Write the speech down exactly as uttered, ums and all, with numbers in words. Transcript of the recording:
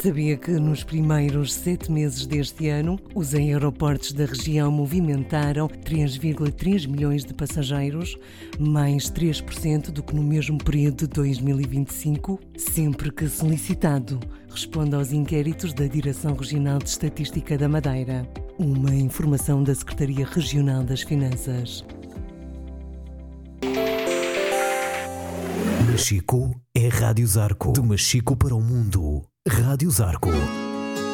Sabia que nos primeiros sete meses deste ano, os aeroportos da região movimentaram três vírgula três milhões de passageiros, mais três por cento do que no mesmo período de dois mil e vinte e cinco? Sempre que solicitado, responde aos inquéritos da Direção Regional de Estatística da Madeira. Uma informação da Secretaria Regional das Finanças. Machico é Rádio Zarco. De Machico para o mundo. Rádio Zarco.